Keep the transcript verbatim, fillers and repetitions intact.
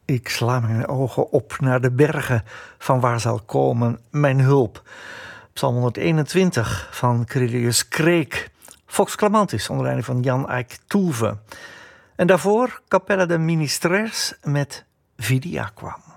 Ik sla mijn ogen op naar de bergen, van waar zal komen mijn hulp. Psalm honderdeenentwintig van Cyrillius Kreek. Vox Clamantis onder leiding van Jan Eik Toelve. En daarvoor Capella de Ministrers met Vidia kwam.